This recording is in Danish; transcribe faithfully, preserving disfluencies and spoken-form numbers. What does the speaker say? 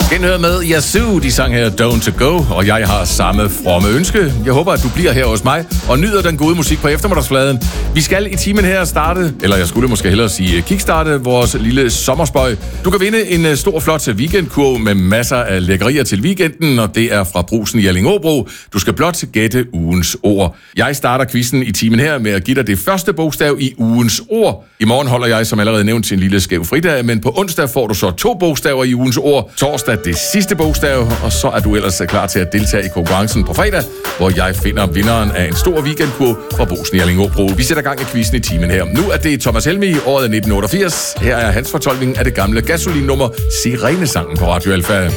Genhør med Yazoo, de sang her Don't To Go, og jeg har samme fromme ønske. Jeg håber, at du bliver her hos mig og nyder den gode musik på eftermiddagsfladen. Vi skal i timen her starte, eller jeg skulle måske hellere sige kickstarte, vores lille sommerspøj. Du kan vinde en stor, flot weekendkurv med masser af lækkerier til weekenden, og det er fra Brugsen i Allingåbro. Du skal blot gætte ugens ord. Jeg starter quizzen i timen her med at give dig det første bogstav i ugens ord. I morgen holder jeg, som allerede nævnt, en lille skæv fridag, men på onsdag får du så to bogstaver i ugens ord. Torsdag det sidste bogstav, og så er du ellers klar til at deltage i konkurrencen på fredag, hvor jeg finder vinderen af en stor weekendkur fra Brugsen i Allingåbro. Vi sætter gang i quizzen i timen her. Nu er det Thomas Helmig, året er nitten otteogfirs. Her er hans fortolkning af det gamle gasolin-nummer Sirenesangen på Radio Alfa.